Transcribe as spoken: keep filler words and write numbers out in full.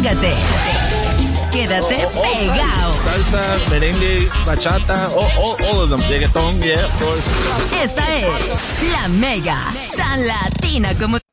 Comunícate. Quédate all, all pegado. Salsa, merengue, bachata, all, all, all of them. Reggaeton, yeah, of course. Esta es La Mega, tan latina como